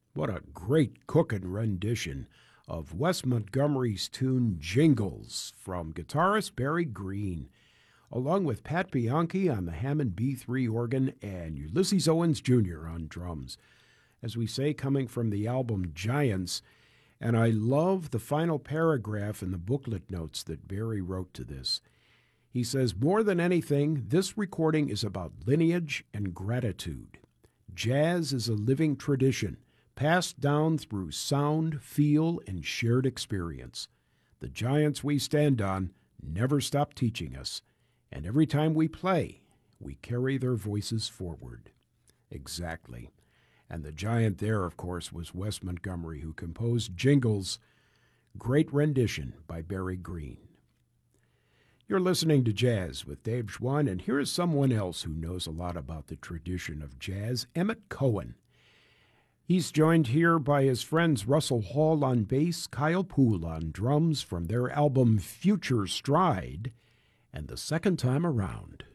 What a great cooking rendition of Wes Montgomery's tune Jingles from guitarist Barry Green, along with Pat Bianchi on the Hammond B3 organ and Ulysses Owens Jr. on drums. As we say, coming from the album Giants, and I love the final paragraph in the booklet notes that Barry wrote to this. He says, "More than anything, this recording is about lineage and gratitude. Jazz is a living tradition, passed down through sound, feel, and shared experience. The giants we stand on never stop teaching us, and every time we play, we carry their voices forward." Exactly. And the giant there, of course, was Wes Montgomery, who composed Jingles, great rendition by Barry Green. You're listening to Jazz with Dave Schwann, and here is someone else who knows a lot about the tradition of jazz, Emmett Cohen. He's joined here by his friends Russell Hall on bass, Kyle Poole on drums from their album Future Stride, and The Second Time Around.